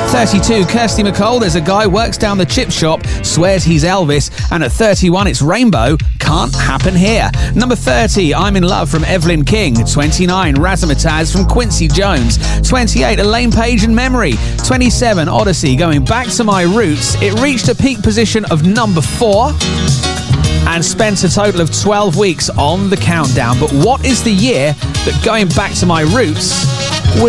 32, Kirsty MacColl, there's a guy works down the chip shop, swears he's Elvis, and at 31, it's Rainbow, can't happen here. Number 30, I'm in Love from Evelyn King. 29, Razzmatazz from Quincy Jones. 28, Elaine Page and Memory. 27, Odyssey, Going Back to My Roots. It reached a peak position of number 4 and spent a total of 12 weeks on the countdown. But what is the year that Going Back to My Roots